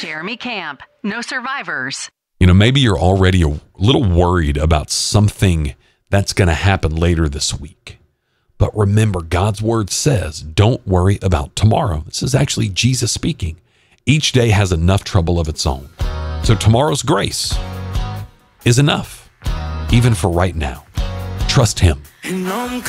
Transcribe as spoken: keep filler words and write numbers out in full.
Jeremy Camp, no survivors. You know, maybe you're already a little worried about something that's going to happen later this week. But remember, God's word says, don't worry about tomorrow. This is actually Jesus speaking. Each day has enough trouble of its own. So tomorrow's grace is enough, even for right now. Trust him. And I'm